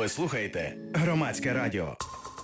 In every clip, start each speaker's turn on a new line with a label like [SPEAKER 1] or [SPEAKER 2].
[SPEAKER 1] Ви слухаєте Громадське радіо.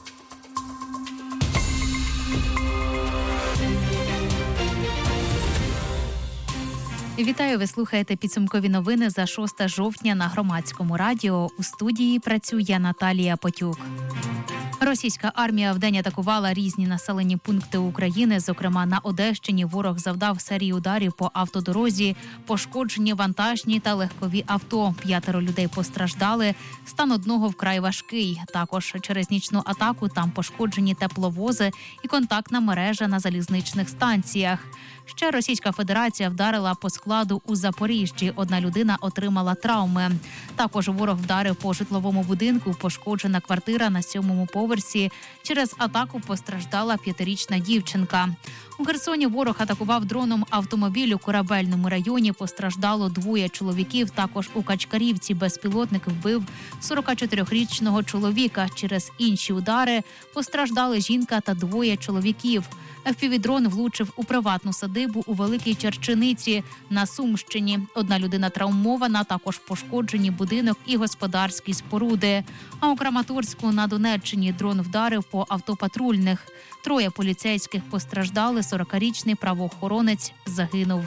[SPEAKER 2] Вітаю, ви слухаєте підсумкові новини за 6 жовтня на Громадському радіо. У студії працює Наталія Потюк. Російська армія вдень атакувала різні населені пункти України. Зокрема, на Одещині ворог завдав серію ударів по автодорозі, пошкоджені вантажні та легкові авто. 5 людей постраждали, стан одного вкрай важкий. Також через нічну атаку там пошкоджені тепловози і контактна мережа на залізничних станціях. Ще Російська Федерація вдарила по складу у Запоріжжі. 1 людина отримала травми. Також ворог вдарив по житловому будинку, пошкоджена квартира на 7-му поверсі. Через атаку постраждала 5-річна дівчинка. У Херсоні ворог атакував дроном автомобіль у Корабельному районі. Постраждало 2 чоловіків. Також у Качкарівці безпілотник вбив 44-річного чоловіка. Через інші удари постраждали жінка та 2 чоловіків. FPV-дрон влучив у приватну садибу у Великій Черчиниці на Сумщині. 1 людина травмована, також пошкоджені будинок і господарські споруди. А у Краматорську на Донеччині дрон вдарив по автопатрульних. 3 поліцейських постраждали, 40-річний правоохоронець загинув.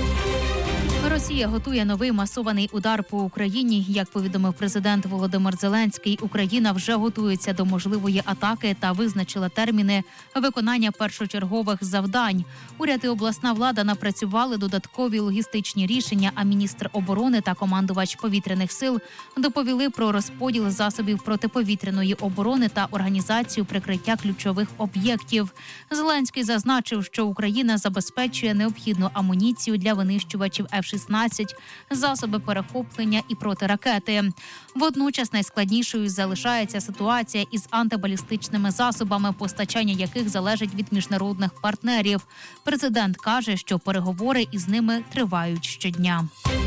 [SPEAKER 2] Росія готує новий масований удар по Україні. Як повідомив президент Володимир Зеленський, Україна вже готується до можливої атаки та визначила терміни виконання першочергових завдань. Уряд і обласна влада напрацювали додаткові логістичні рішення, а міністр оборони та командувач повітряних сил доповіли про розподіл засобів протиповітряної оборони та організацію прикриття ключових об'єктів. Зеленський зазначив, що Україна забезпечує необхідну амуніцію для винищувачів F-16, засоби перехоплення і протиракети. Водночас найскладнішою залишається ситуація із антибалістичними засобами, постачання яких залежить від міжнародних партнерів. Президент каже, що переговори із ними тривають щодня.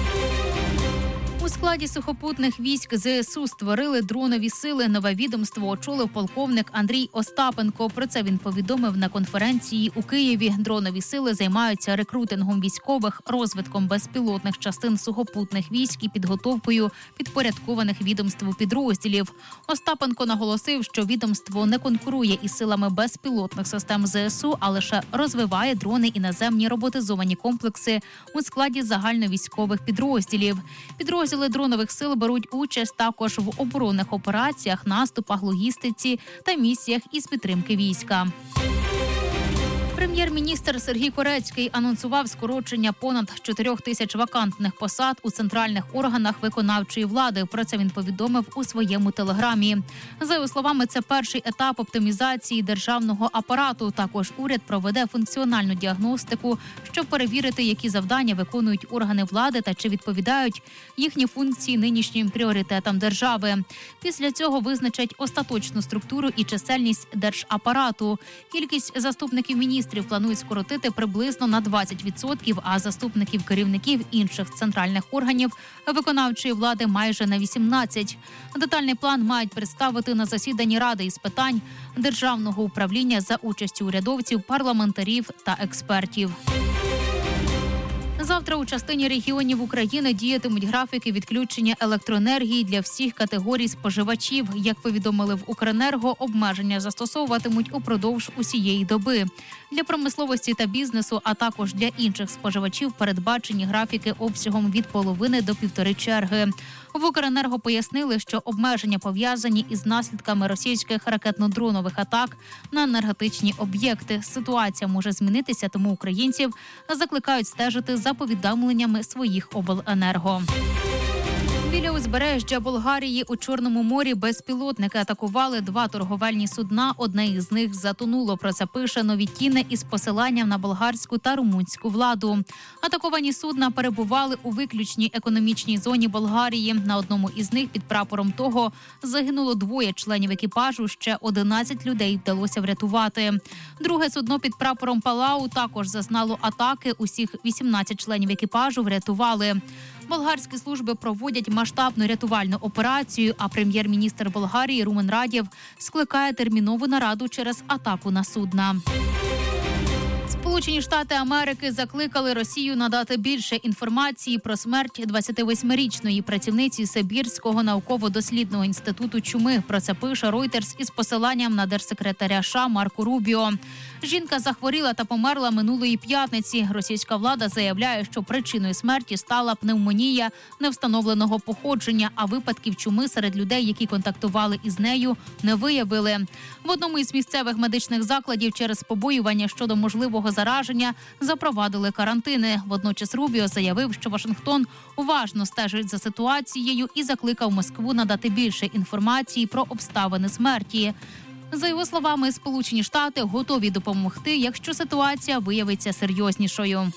[SPEAKER 2] У складі сухопутних військ ЗСУ створили дронові сили. Нове відомство очолив полковник Андрій Остапенко. Про це він повідомив на конференції у Києві. Дронові сили займаються рекрутингом військових, розвитком безпілотних частин сухопутних військ і підготовкою підпорядкованих відомству підрозділів. Остапенко наголосив, що відомство не конкурує із силами безпілотних систем ЗСУ, а лише розвиває дрони і наземні роботизовані комплекси у складі загальновійськових підрозділів. Підрозділи дронових сил беруть участь також в оборонних операціях, наступах, логістиці та місіях із підтримки війська. Прем'єр-міністр Сергій Корецький анонсував скорочення понад 4 тисяч вакантних посад у центральних органах виконавчої влади. Про це він повідомив у своєму телеграмі. За його словами, це перший етап оптимізації державного апарату. Також уряд проведе функціональну діагностику, щоб перевірити, які завдання виконують органи влади та чи відповідають їхні функції нинішнім пріоритетам держави. Після цього визначать остаточну структуру і чисельність держапарату. Кількість заступників міністрів планують скоротити приблизно на 20%, а заступників керівників інших центральних органів виконавчої влади майже на 18%. Детальний план мають представити на засіданні Ради із питань державного управління за участю урядовців, парламентарів та експертів. Завтра у частині регіонів України діятимуть графіки відключення електроенергії для всіх категорій споживачів. Як повідомили в Укренерго, обмеження застосовуватимуть упродовж усієї доби. Для промисловості та бізнесу, а також для інших споживачів передбачені графіки обсягом від половини до 1,5 черги. В Укренерго пояснили, що обмеження пов'язані із наслідками російських ракетно-дронових атак на енергетичні об'єкти. Ситуація може змінитися, тому українців закликають стежити за повідомленнями своїх обленерго. Біля узбережжя Болгарії у Чорному морі безпілотники атакували 2 торговельні судна. Одне із них затонуло. Про це пише Новітіне із посиланням на болгарську та румунську владу. Атаковані судна перебували у виключній економічній зоні Болгарії. На одному із них під прапором того загинуло 2 членів екіпажу. Ще 11 людей вдалося врятувати. Друге судно під прапором Палау також зазнало атаки. Усіх 18 членів екіпажу врятували. Болгарські служби проводять масштабну рятувальну операцію, а прем'єр-міністр Болгарії Румен Радєв скликає термінову нараду через атаку на судна. Сполучені Штати Америки закликали Росію надати більше інформації про смерть 28-річної працівниці Сибірського науково-дослідного інституту чуми. Про це пише Reuters із посиланням на держсекретаря США Марко Рубіо. Жінка захворіла та померла минулої п'ятниці. Російська влада заявляє, що причиною смерті стала пневмонія невстановленого походження, а випадків чуми серед людей, які контактували із нею, не виявили. В одному із місцевих медичних закладів через побоювання щодо можливого зараження запровадили карантини. Водночас Рубіо заявив, що Вашингтон уважно стежить за ситуацією і закликав Москву надати більше інформації про обставини смерті. За його словами, Сполучені Штати готові допомогти, якщо ситуація виявиться серйознішою.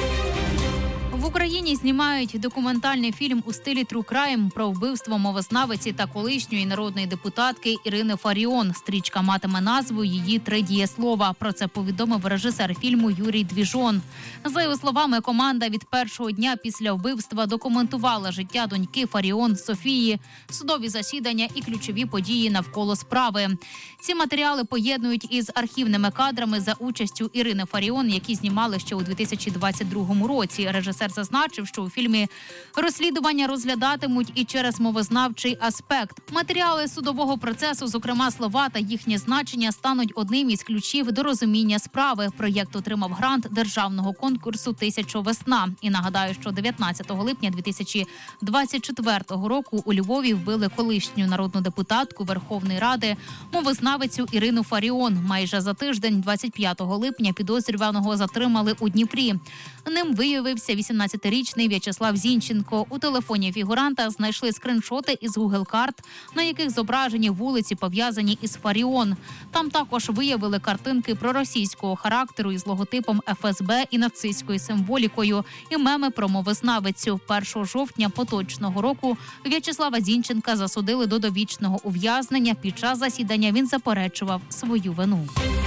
[SPEAKER 2] В Україні знімають документальний фільм у стилі True Crime про вбивство мовознавиці та колишньої народної депутатки Ірини Фаріон. Стрічка матиме назву «Її 3 дієслова». Про це повідомив режисер фільму Юрій Двіжон. За його словами, команда від першого дня після вбивства документувала життя доньки Фаріон Софії, судові засідання і ключові події навколо справи. Ці матеріали поєднують із архівними кадрами за участю Ірини Фаріон, які знімали ще у 2022 році. Режисер зазначив, що у фільмі розслідування розглядатимуть і через мовознавчий аспект. Матеріали судового процесу, зокрема слова та їхнє значення, стануть одним із ключів до розуміння справи. Проєкт отримав грант державного конкурсу «1000 весна». І нагадаю, що 19 липня 2024 року у Львові вбили колишню народну депутатку Верховної Ради, мовознавицю Ірину Фаріон. Майже за тиждень, 25 липня, підозрюваного затримали у Дніпрі. Ним виявився 18-річний В'ячеслав Зінченко. У телефоні фігуранта знайшли скриншоти із Google карт, на яких зображені вулиці, пов'язані із Фаріон. Там також виявили картинки проросійського характеру із логотипом ФСБ і нацистською символікою і меми про мовознавицю. 1 жовтня поточного року В'ячеслава Зінченка засудили до довічного ув'язнення. Під час засідання він заперечував свою вину.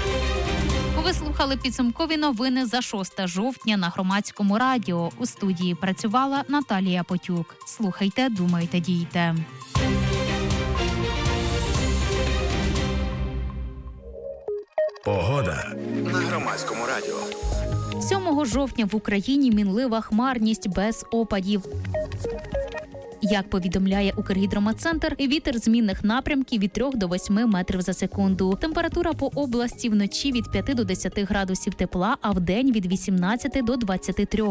[SPEAKER 2] Ви слухали підсумкові новини за 6 жовтня на Громадському радіо. У студії працювала Наталія Потюк. Слухайте, думайте, дійте.
[SPEAKER 1] Погода на Громадському радіо.
[SPEAKER 2] 7 жовтня в Україні мінлива хмарність без опадів. Як повідомляє Укргідрометцентр, вітер змінних напрямків від 3 до 8 метрів за секунду. Температура по області вночі від 5 до 10 градусів тепла, а вдень від 18 до 23.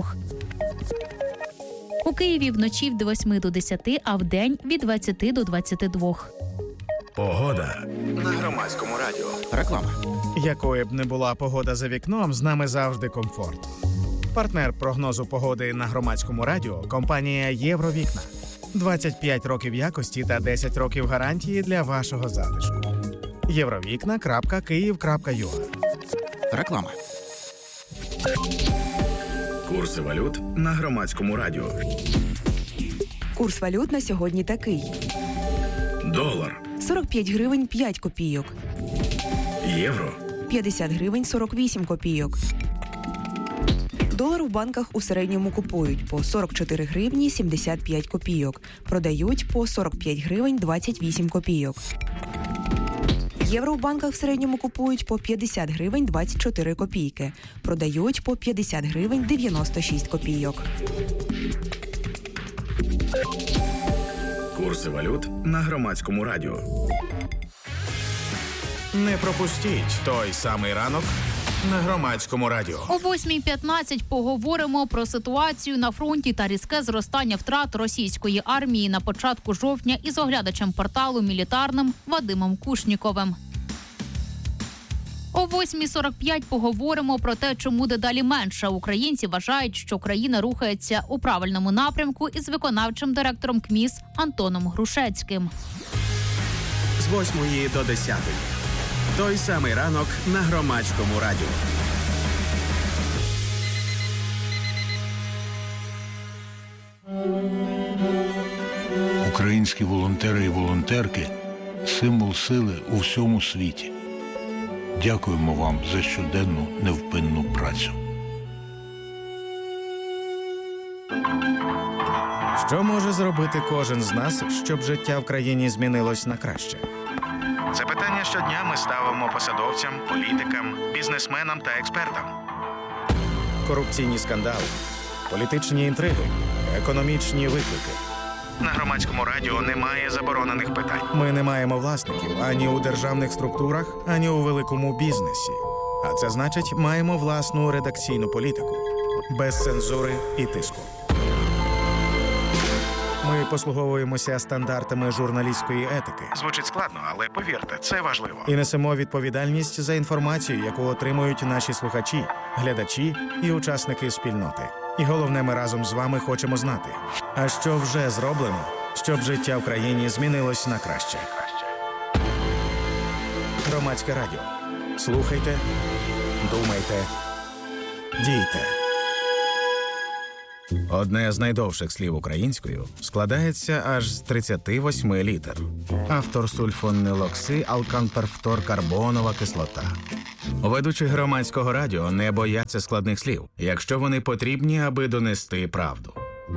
[SPEAKER 2] У Києві вночі від 8 до 10, а вдень від 20 до 22.
[SPEAKER 1] Погода на Громадському радіо.
[SPEAKER 3] Реклама.
[SPEAKER 4] Якою б не була погода за вікном, з нами завжди комфорт. Партнер прогнозу погоди на Громадському радіо – компанія «Євровікна». 25 років якості та 10 років гарантії для вашого затишку. Євровікна.Київ.ua.
[SPEAKER 3] Реклама.
[SPEAKER 1] Курси валют на Громадському радіо.
[SPEAKER 5] Курс валют на сьогодні такий.
[SPEAKER 1] Долар.
[SPEAKER 5] 45 гривень 5 копійок.
[SPEAKER 1] Євро.
[SPEAKER 5] 50 гривень 48 копійок. Долар у банках у середньому купують по 44 гривні 75 копійок. Продають по 45 гривень 28 копійок. Євро у банках в середньому купують по 50 гривень 24 копійки. Продають по 50 гривень 96 копійок.
[SPEAKER 1] Курси валют на Громадському радіо.
[SPEAKER 4] Не пропустіть той самий ранок на Громадському радіо.
[SPEAKER 2] О 8:15 поговоримо про ситуацію на фронті та різке зростання втрат російської армії на початку жовтня із оглядачем порталу «Мілітарним» Вадимом Кушніковим. О 8:45 поговоримо про те, чому дедалі менше українці вважають, що країна рухається у правильному напрямку із виконавчим директором КМІС Антоном Грушецьким.
[SPEAKER 3] З 8 до 10. Той самий ранок на Громадському радіо.
[SPEAKER 6] Українські волонтери і волонтерки – символ сили у всьому світі. Дякуємо вам за щоденну невпинну працю.
[SPEAKER 4] Що може зробити кожен з нас, щоб життя в країні змінилось на краще? Це питання щодня ми ставимо посадовцям, політикам, бізнесменам та експертам. корупційні скандали, політичні інтриги, економічні виклики.
[SPEAKER 1] На Громадському радіо немає заборонених питань.
[SPEAKER 4] Ми не маємо власників ані у державних структурах, ані у великому бізнесі. А це значить, маємо власну редакційну політику. Без цензури і тиску. Ми послуговуємося стандартами журналістської етики.
[SPEAKER 1] Звучить складно, але повірте, це важливо.
[SPEAKER 4] І несемо відповідальність за інформацію, яку отримують наші слухачі, глядачі і учасники спільноти. І головне, ми разом з вами хочемо знати, а що вже зроблено, щоб життя в країні змінилось на краще. Громадське радіо. Слухайте, думайте, дійте. Одне з найдовших слів українською складається аж з 38 літер. Автор сульфонилокси алканперфторкарбонова кислота. Ведучі Громадського радіо не бояться складних слів, якщо вони потрібні, аби донести правду.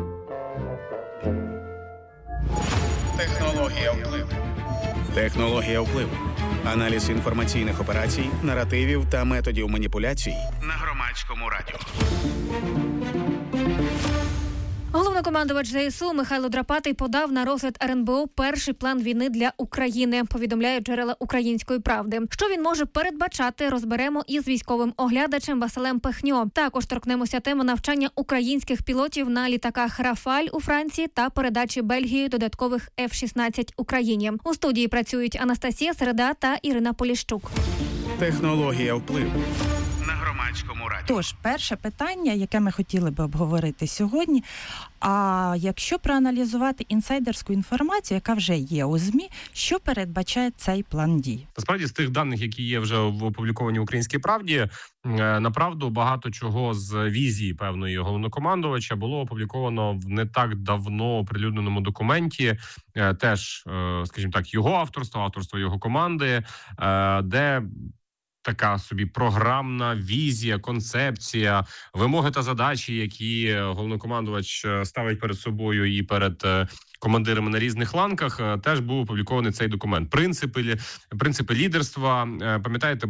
[SPEAKER 4] Технологія впливу. Технологія впливу. Аналіз інформаційних операцій, наративів та методів маніпуляцій
[SPEAKER 1] На Громадському радіо.
[SPEAKER 7] Головнокомандувач ЗСУ Михайло Драпатий подав на розгляд РНБО перший план війни для України, повідомляють джерела «Української правди». Що він може передбачати, розберемо із військовим оглядачем Василем Пехньо. Також торкнемося теми навчання українських пілотів на літаках «Рафаль» у Франції та передачі Бельгією додаткових F-16 Україні. У студії працюють Анастасія Середа та Ірина Поліщук.
[SPEAKER 4] Технологія впливу.
[SPEAKER 1] На Громадському радіо.
[SPEAKER 8] Тож, перше питання, яке ми хотіли би обговорити сьогодні, а якщо проаналізувати інсайдерську інформацію, яка вже є у ЗМІ, що передбачає цей план дій?
[SPEAKER 9] Насправді, з тих даних, які є вже опубліковані в «Українській правді», направду багато чого з візії певної головнокомандувача було опубліковано в не так давно оприлюдненому документі, теж, скажімо так, його авторство його команди, де така собі програмна візія, концепція, вимоги та задачі, які головнокомандувач ставить перед собою і перед командирами на різних ланках, теж був опублікований цей документ. Принципи лідерства. Пам'ятаєте,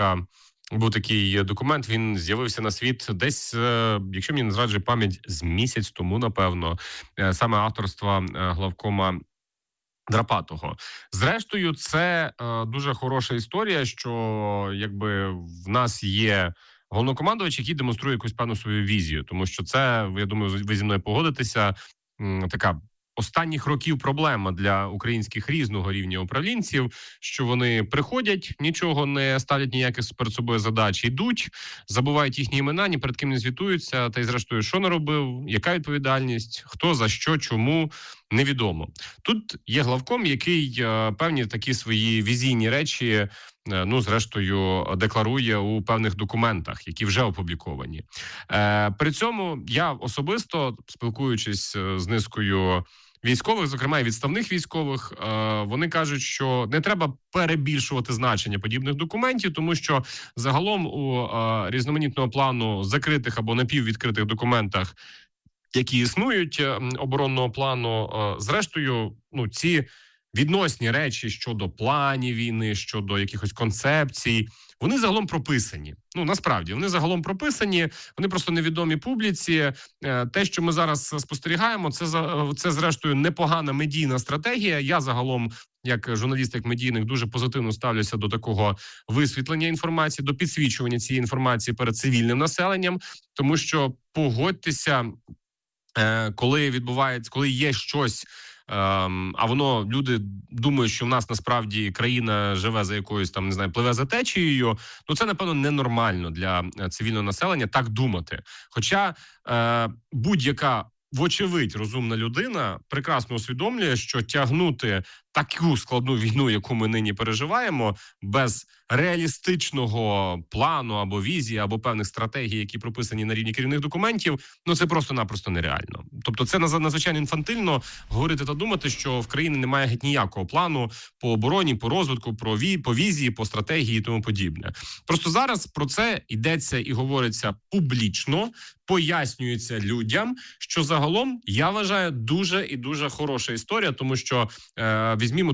[SPEAKER 9] був такий документ, він з'явився на світ десь, якщо мені не зраджує пам'ять, з місяць тому, напевно, саме авторства главкома Драпатого. Зрештою, це дуже хороша історія, що якби в нас є головнокомандувач, який демонструє якусь певну свою візію. Тому що це, я думаю, ви зі мною погодитеся, така останніх років проблема для українських різного рівня управлінців, що вони приходять, нічого не ставлять ніяких перед собою задач, йдуть, забувають їхні імена, ні перед ким не звітуються, та й зрештою, що наробив, яка відповідальність, хто за що, чому, невідомо. Тут є главком, який певні такі свої візійні речі, зрештою, декларує у певних документах, які вже опубліковані. При цьому я особисто, спілкуючись з низкою військових, зокрема і відставних військових, вони кажуть, що не треба перебільшувати значення подібних документів, тому що загалом у різноманітного плану закритих або напіввідкритих документах, які існують, оборонного плану, зрештою, ці відносні речі щодо планів війни, щодо якихось концепцій, вони загалом прописані. Насправді, вони загалом прописані, вони просто невідомі публіці. Те, що ми зараз спостерігаємо, це зрештою непогана медійна стратегія. Я загалом, як журналіст, як медійник, дуже позитивно ставлюся до такого висвітлення інформації, до підсвічування цієї інформації перед цивільним населенням, тому що, погодьтеся, коли є щось, а воно, люди думають, що в нас насправді країна живе за якоюсь там, не знаю, пливе за течією, це, напевно, ненормально для цивільного населення так думати. Хоча будь-яка, вочевидь, розумна людина прекрасно усвідомлює, що тягнути таку складну війну, яку ми нині переживаємо, без реалістичного плану або візії, або певних стратегій, які прописані на рівні керівних документів, це просто-напросто нереально. Тобто це надзвичайно інфантильно говорити та думати, що в країні немає геть ніякого плану по обороні, по розвитку, по візії, по стратегії і тому подібне. Просто зараз про це йдеться і говориться публічно, пояснюється людям, що загалом, я вважаю, дуже і дуже хороша історія, тому що візьмімо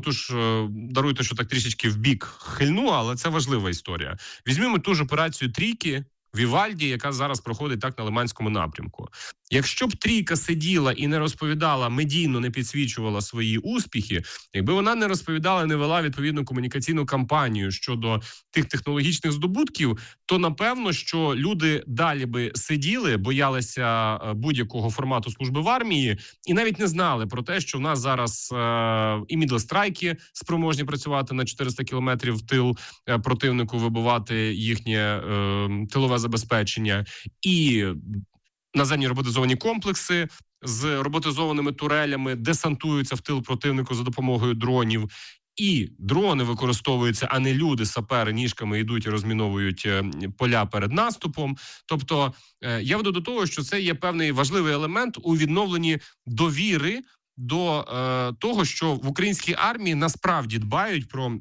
[SPEAKER 9] даруйте, що так трішечки вбік хильну, але це важлива історія. Візьмімо ту ж операцію «Трійки», Вівальді, яка зараз проходить так на Лиманському напрямку. Якщо б трійка сиділа і не розповідала, медійно не підсвічувала свої успіхи, якби вона не розповідала, не вела відповідну комунікаційну кампанію щодо тих технологічних здобутків, то напевно, що люди далі би сиділи, боялися будь-якого формату служби в армії і навіть не знали про те, що в нас зараз і мідлстрайки спроможні працювати на 400 кілометрів в тил противнику, вибивати їхнє тилове забезпечення, і наземні роботизовані комплекси з роботизованими турелями десантуються в тил противнику за допомогою дронів. І дрони використовуються, а не люди, сапери, ніжками йдуть і розміновують поля перед наступом. Тобто я веду до того, що це є певний важливий елемент у відновленні довіри до того, що в українській армії насправді дбають про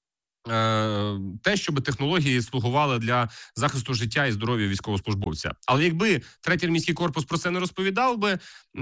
[SPEAKER 9] те, щоб технології слугували для захисту життя і здоров'я військовослужбовця. Але якби третій армійський корпус про це не розповідав би,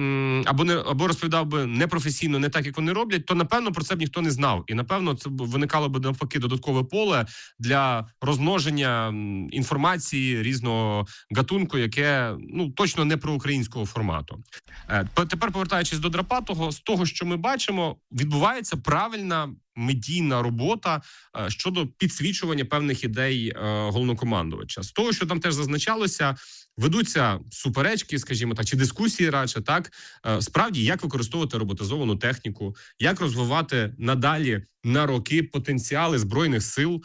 [SPEAKER 9] або розповідав би непрофесійно, не так, як вони роблять, то, напевно, про це б ніхто не знав. І, напевно, це виникало б, навпаки, додаткове поле для розмноження інформації різного гатунку, яке, точно не про українського формату. Тепер, повертаючись до Драпатого, з того, що ми бачимо, відбувається правильна медійна робота щодо підсвічування певних ідей головнокомандувача. З того, що там теж зазначалося, ведуться суперечки, скажімо так, чи дискусії радше, так, справді, як використовувати роботизовану техніку, як розвивати надалі на роки потенціали Збройних сил,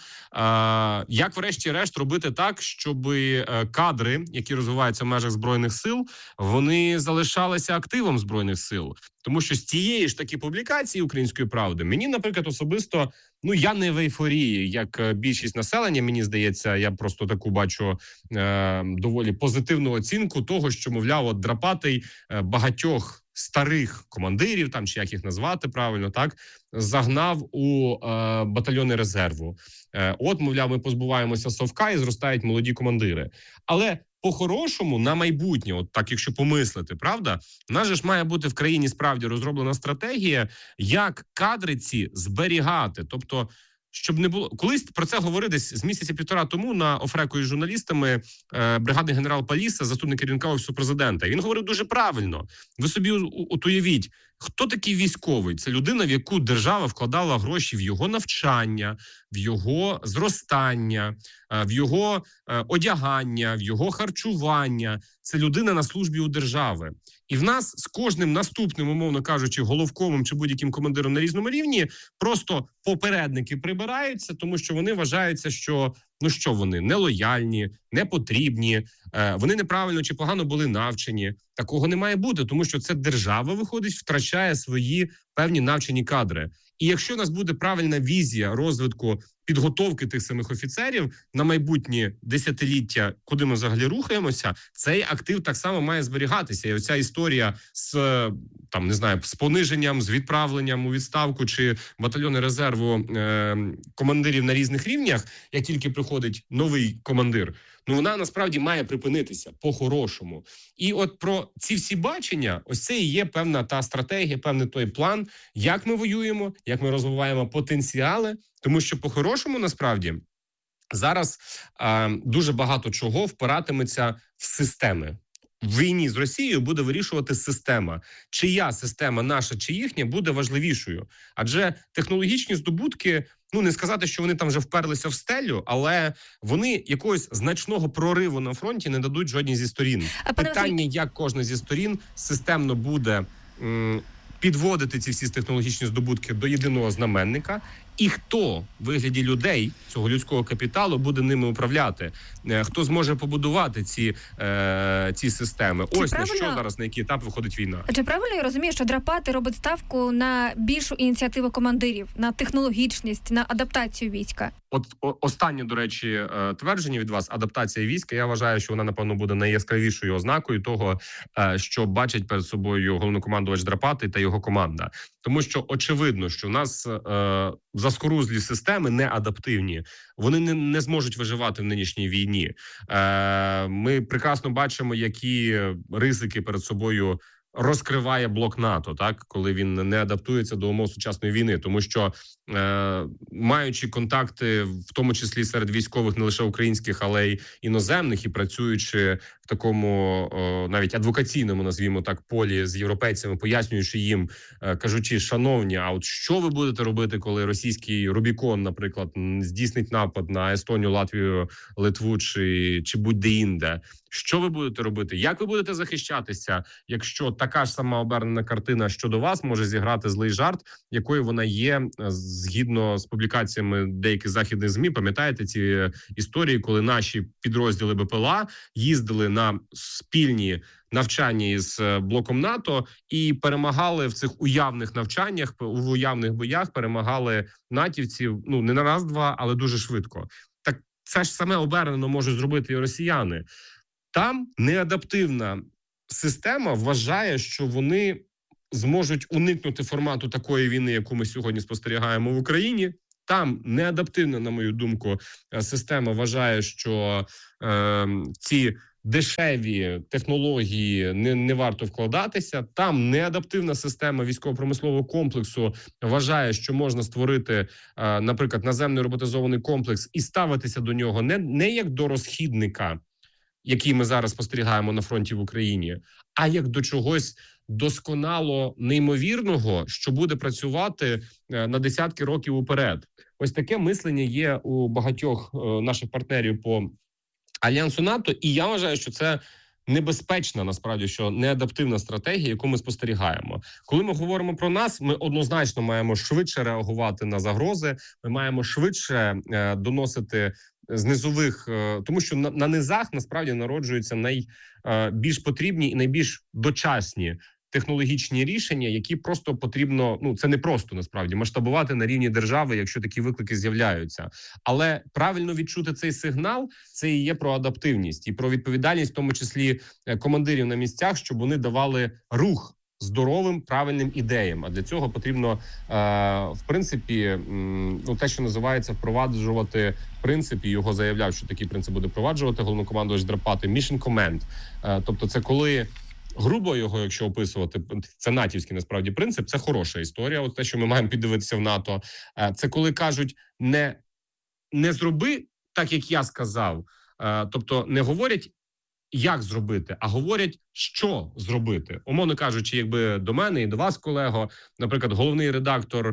[SPEAKER 9] як врешті-решт робити так, щоб кадри, які розвиваються в межах Збройних сил, вони залишалися активом Збройних сил. Тому що з тієї ж таки публікації «Української правди» мені, наприклад, особисто, я не в ейфорії, як більшість населення, мені здається, я просто таку бачу доволі позитивну оцінку того, що, мовляв, от Драпатий багатьох старих командирів, там, чи як їх назвати правильно, так, загнав у батальйони резерву. От, мовляв, ми позбуваємося совка і зростають молоді командири. Але по-хорошому, на майбутнє, от так, якщо помислити, правда, в нас же ж має бути в країні справді розроблена стратегія, як кадри ці зберігати. Тобто, щоб не було... Колись про це говорив десь з місяця-півтора тому на Офреку із журналістами бригадний генерал Паліса, заступник керівника Офісу Президента. І він говорив дуже правильно. Ви собі уявіть, хто такий військовий? Це людина, в яку держава вкладала гроші в його навчання, в його зростання, в його одягання, в його харчування. Це людина на службі у держави. І в нас з кожним наступним, умовно кажучи, головкомом чи будь-яким командиром на різному рівні просто попередники прибираються, тому що вони вважаються, що вони нелояльні, непотрібні, вони неправильно чи погано були навчені. Такого не має бути, тому що це держава, виходить, втрачає свої певні навчені кадри. І якщо у нас буде правильна візія розвитку підготовки тих самих офіцерів на майбутнє десятиліття, куди ми взагалі рухаємося, цей актив так само має зберігатися. І оця історія з, з пониженням, з відправленням у відставку чи батальйони резерву командирів на різних рівнях, як тільки приходить новий командир, вона насправді має припинитися по-хорошому. І от про ці всі бачення, ось це і є певна та стратегія, певний той план, як ми воюємо, як ми розвиваємо потенціали, тому що по-хорошому насправді зараз дуже багато чого впиратиметься в системи. В війні з Росією буде вирішувати система. Чия система, наша чи їхня, буде важливішою. Адже технологічні здобутки, не сказати, що вони там вже вперлися в стелю, але вони якогось значного прориву на фронті не дадуть жодній зі сторін. Питання, як кожна зі сторін системно буде підводити ці всі технологічні здобутки до єдиного знаменника, і хто в вигляді людей, цього людського капіталу, буде ними управляти, хто зможе побудувати ці системи. Ось на що зараз, на який етап виходить війна.
[SPEAKER 7] Чи правильно я розумію, що Драпатий робить ставку на більшу ініціативу командирів, на технологічність, на адаптацію війська?
[SPEAKER 9] От останнє, до речі, твердження від вас, адаптація війська, я вважаю, що вона, напевно, буде найяскравішою ознакою того, що бачить перед собою головнокомандувач Драпатий та його команда. Тому що очевидно, що в нас заскорузлі системи неадаптивні, вони не зможуть виживати в нинішній війні. Ми прекрасно бачимо, які ризики перед собою розкриває блок НАТО, так, коли він не адаптується до умов сучасної війни, тому що маючи контакти, в тому числі серед військових не лише українських, але й іноземних, і працюючи в такому навіть адвокаційному, назвімо так, полі з європейцями, пояснюючи їм, кажучи, шановні, а от що ви будете робити, коли російський Рубікон, наприклад, здійснить напад на Естонію, Латвію, Литву чи будь-де інде? Що ви будете робити? Як ви будете захищатися, якщо така ж сама обернена картина щодо вас може зіграти злий жарт, якою вона є згідно з публікаціями деяких західних ЗМІ? Пам'ятаєте ці історії, коли наші підрозділи БПЛА їздили на спільні навчання із блоком НАТО і перемагали в цих уявних навчаннях, в уявних боях перемагали натівців, ну, не на раз-два, але дуже швидко. Так це ж саме обернено можуть зробити і росіяни. Там неадаптивна система вважає, що вони зможуть уникнути формату такої війни, яку ми сьогодні спостерігаємо в Україні. Там неадаптивна, на мою думку, система вважає, що ці дешеві технології не варто вкладатися. Там неадаптивна система військово-промислового комплексу вважає, що можна створити, наприклад, наземний роботизований комплекс і ставитися до нього не як до розхідника, який ми зараз спостерігаємо на фронті в Україні, а як до чогось досконало неймовірного, що буде працювати на десятки років уперед. Ось таке мислення є у багатьох наших партнерів по Альянсу НАТО, і я вважаю, що це небезпечна, насправді, що неадаптивна стратегія, яку ми спостерігаємо. Коли ми говоримо про нас, ми однозначно маємо швидше реагувати на загрози, ми маємо швидше доносити з низових, тому що на низах насправді народжуються найбільш потрібні і найбільш дочасні технологічні рішення, які просто потрібно, ну це не просто насправді масштабувати на рівні держави, якщо такі виклики з'являються. Але правильно відчути цей сигнал, це і є про адаптивність і про відповідальність, в тому числі командирів на місцях, щоб вони давали рух здоровим, правильним ідеям. А для цього потрібно, в принципі, те, що називається впроваджувати принцип, і його заявляв, що такий принцип буде впроваджувати головнокомандувач Драпати, Mission Command. Тобто це коли, грубо його, якщо описувати, це натівський насправді принцип, це хороша історія, от те, що ми маємо піддивитися в НАТО. Це коли кажуть, не зроби так, як я сказав. Тобто не говорять, як зробити, а говорять, що зробити. Умовно кажучи, якби до мене і до вас, колего, наприклад, головний редактор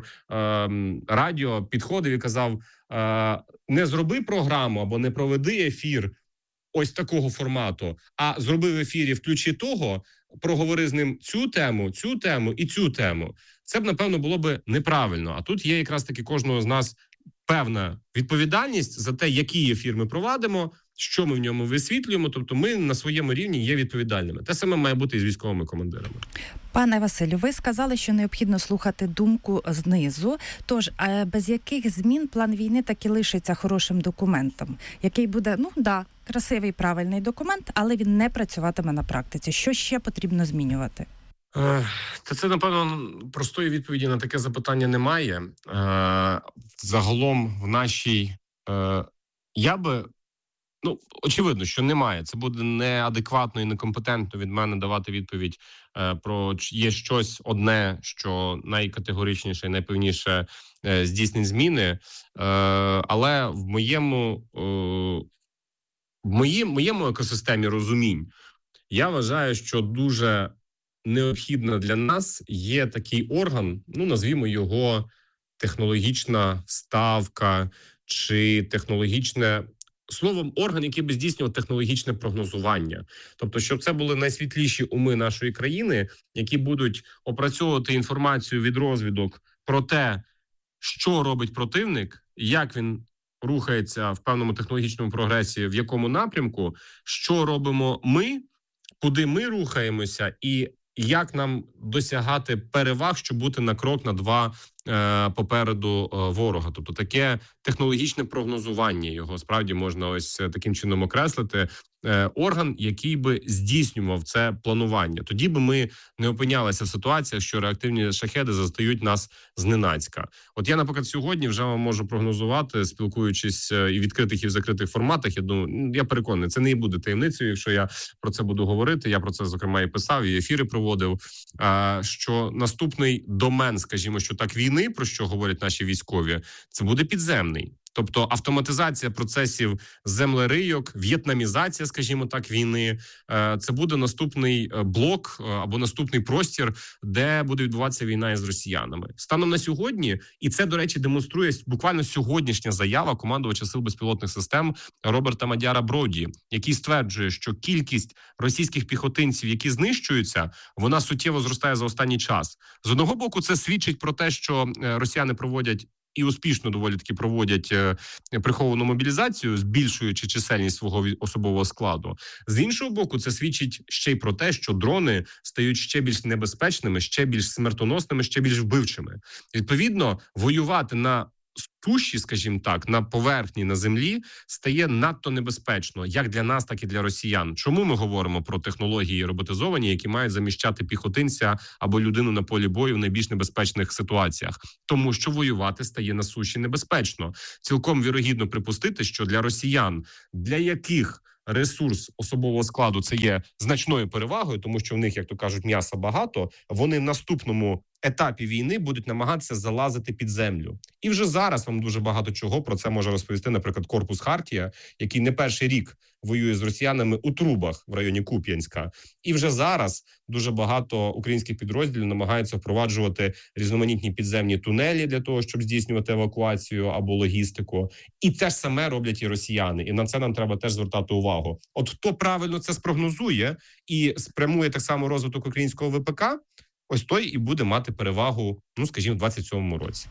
[SPEAKER 9] радіо підходив і казав, не зроби програму або не проведи ефір ось такого формату, а зроби в ефірі включи того, проговори з ним цю тему і цю тему. Це б, напевно, було б неправильно. А тут є якраз таки кожного з нас певна відповідальність за те, який ефір ми провадимо, що ми в ньому висвітлюємо, тобто ми на своєму рівні є відповідальними. Те саме має бути і з військовими командирами.
[SPEAKER 8] Пане Василю, ви сказали, що необхідно слухати думку знизу. Тож, без яких змін план війни таки лишиться хорошим документом, який буде, красивий, правильний документ, але він не працюватиме на практиці. Що ще потрібно змінювати?
[SPEAKER 9] Це, напевно, простої відповіді на таке запитання немає. Загалом в нашій... очевидно, що немає. Це буде неадекватно і некомпетентно від мене давати відповідь про є щось одне, що найкатегоричніше і найпевніше здійснить зміни. Але в моєму екосистемі розумінь я вважаю, що дуже необхідно для нас є такий орган, назвімо його технологічна ставка чи технологічне... Словом, орган, який би здійснював технологічне прогнозування. Тобто, щоб це були найсвітліші уми нашої країни, які будуть опрацьовувати інформацію від розвідок про те, що робить противник, як він рухається в певному технологічному прогресі, в якому напрямку, що робимо ми, куди ми рухаємося і як нам досягати переваг, щоб бути на крок, на два попереду ворога. Тобто таке технологічне прогнозування його справді можна ось таким чином окреслити. Орган, який би здійснював це планування. Тоді би ми не опинялися в ситуаціях, що реактивні шахеди застають нас зненацька. От я, наприклад, сьогодні вже вам можу прогнозувати, спілкуючись і в відкритих, і в закритих форматах. Я думаю, я переконаний, це не і буде таємницею, якщо я про це буду говорити. Я про це, зокрема, і писав, і ефіри проводив, що наступний домен, скажімо, що так, війни, про що говорять наші військові, це буде підземний. Тобто автоматизація процесів землерийок, в'єтнамізація, скажімо так, війни – це буде наступний блок або наступний простір, де буде відбуватися війна із росіянами. Станом на сьогодні, і це, до речі, демонструє буквально сьогоднішня заява командувача Сил безпілотних систем Роберта Мадяра Броді, який стверджує, що кількість російських піхотинців, які знищуються, вона суттєво зростає за останній час. З одного боку, це свідчить про те, що росіяни проводять і успішно доволі таки проводять приховану мобілізацію, збільшуючи чисельність свого особового складу. З іншого боку, це свідчить ще й про те, що дрони стають ще більш небезпечними, ще більш смертоносними, ще більш вбивчими. Відповідно, воювати на суші, скажімо так, на поверхні, на землі, стає надто небезпечно, як для нас, так і для росіян. Чому ми говоримо про технології роботизовані, які мають заміщати піхотинця або людину на полі бою в найбільш небезпечних ситуаціях? Тому що воювати стає на суші небезпечно. Цілком вірогідно припустити, що для росіян, для яких ресурс особового складу це є значною перевагою, тому що в них, як то кажуть, м'яса багато, вони в наступному етапі війни будуть намагатися залазити під землю. І вже зараз вам дуже багато чого про це може розповісти, наприклад, корпус Хартія, який не перший рік воює з росіянами у Трубах в районі Куп'янська. І вже зараз дуже багато українських підрозділів намагаються впроваджувати різноманітні підземні тунелі для того, щоб здійснювати евакуацію або логістику. І те ж саме роблять і росіяни. І на це нам треба теж звертати увагу. От хто правильно це спрогнозує і спрямує так само розвиток українського ВПК, ось той і буде мати перевагу, скажімо, в 27-му році.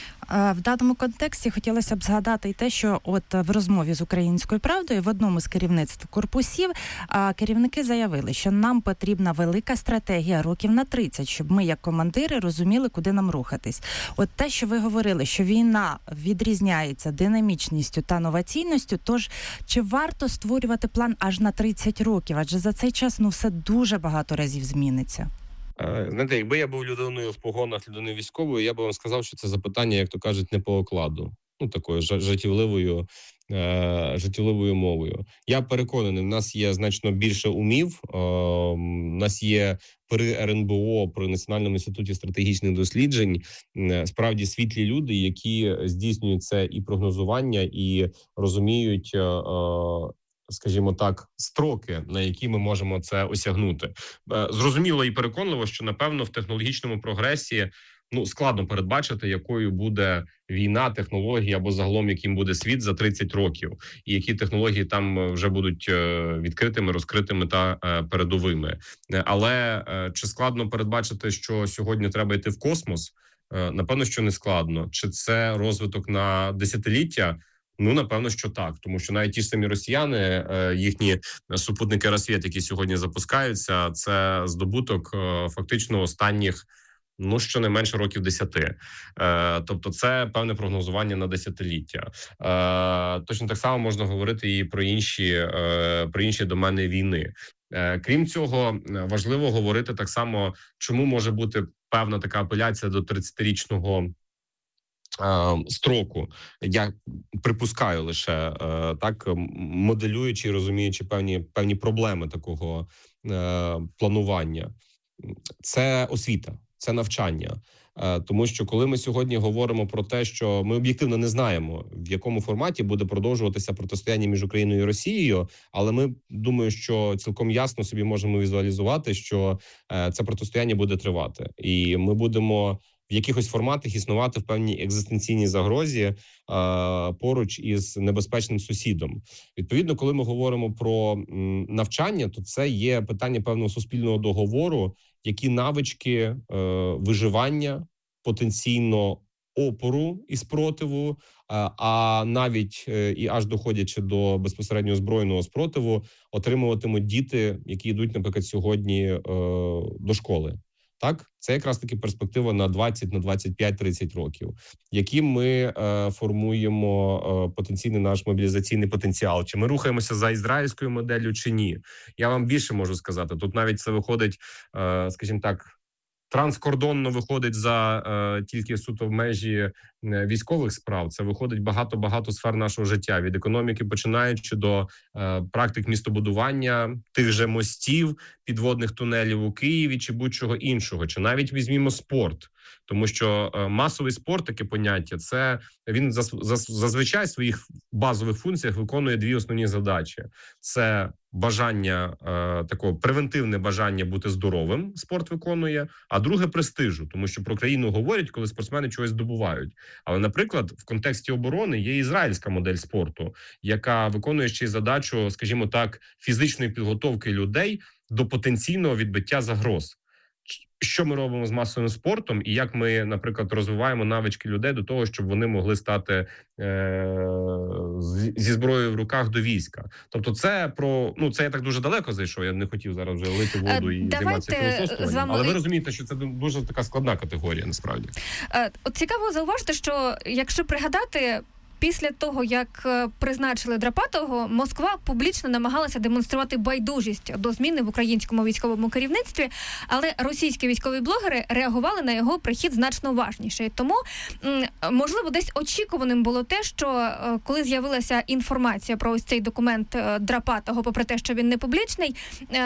[SPEAKER 8] В даному контексті хотілося б згадати і те, що от в розмові з «Українською правдою» в одному з керівництв корпусів керівники заявили, що нам потрібна велика стратегія років на 30, щоб ми, як командири, розуміли, куди нам рухатись. От те, що ви говорили, що війна відрізняється динамічністю та новаційністю, тож чи варто створювати план аж на 30 років? Адже за цей час все дуже багато разів зміниться.
[SPEAKER 9] Знаєте, якби я був людиною в погонах, людиною військовою, я б вам сказав, що це запитання, як то кажуть, не по окладу. Такою жартівливою мовою. Я переконаний, в нас є значно більше умів. У нас є при РНБО, при Національному інституті стратегічних досліджень, справді світлі люди, які здійснюють це і прогнозування, і розуміють, скажімо так, строки, на які ми можемо це осягнути. Зрозуміло і переконливо, що, напевно, в технологічному прогресі складно передбачити, якою буде війна, технології або загалом, яким буде світ за 30 років. І які технології там вже будуть відкритими, розкритими та передовими. Але чи складно передбачити, що сьогодні треба йти в космос? Напевно, що не складно. Чи це розвиток на десятиліття? Напевно, що так, тому що навіть ті ж самі росіяни, їхні супутники «Рассвєт», які сьогодні запускаються, це здобуток фактично останніх, щонайменше років 10. Тобто це певне прогнозування на десятиліття. Точно так само можна говорити і про інші домени війни. Крім цього, важливо говорити так само, чому може бути певна така апеляція до 30-річного строку. Я припускаю лише так, моделюючи і розуміючи певні проблеми такого планування. Це освіта, це навчання. Тому що коли ми сьогодні говоримо про те, що ми об'єктивно не знаємо, в якому форматі буде продовжуватися протистояння між Україною і Росією, але ми, думаю, що цілком ясно собі можемо візуалізувати, що це протистояння буде тривати. І ми будемо в якихось форматах існувати в певній екзистенційній загрозі поруч із небезпечним сусідом. Відповідно, коли ми говоримо про навчання, то це є питання певного суспільного договору, які навички виживання, потенційно опору і спротиву, а навіть і аж доходячи до безпосередньо збройного спротиву, отримуватимуть діти, які йдуть, наприклад, сьогодні до школи. Так, це якраз таки перспектива на 20, на 25-30 років, яким ми формуємо потенційний наш мобілізаційний потенціал. Чи ми рухаємося за ізраїльською моделлю, чи ні? Я вам більше можу сказати. Тут навіть це виходить, скажімо так, транскордонно виходить за тільки суто в межі військових справ. Це виходить багато сфер нашого життя. Від економіки починаючи до практик містобудування, тих же мостів, підводних тунелів у Києві чи будь-чого іншого. Чи навіть візьмімо спорт. Тому що масовий спорт, таке поняття, це він зазвичай в своїх базових функціях виконує дві основні задачі. Це бажання, такого превентивне бажання бути здоровим, спорт виконує, а друге – престижу. Тому що про країну говорять, коли спортсмени чогось здобувають. Але, наприклад, в контексті оборони є ізраїльська модель спорту, яка виконує ще й задачу, скажімо так, фізичної підготовки людей до потенційного відбиття загроз. Що ми робимо з масовим спортом і як ми, наприклад, розвиваємо навички людей до того, щоб вони могли стати зі зброєю в руках до війська. Тобто це про, це я так дуже далеко зайшов, я не хотів зараз вже лити воду і займатися філософствуванням, але ви розумієте, що це дуже така складна категорія, насправді.
[SPEAKER 7] От цікаво зауважити, що якщо пригадати, після того, як призначили Драпатого, Москва публічно намагалася демонструвати байдужість до зміни в українському військовому керівництві, але російські військові блогери реагували на його прихід значно уважніше. Тому, можливо, десь очікуваним було те, що коли з'явилася інформація про ось цей документ Драпатого, попри те, що він не публічний,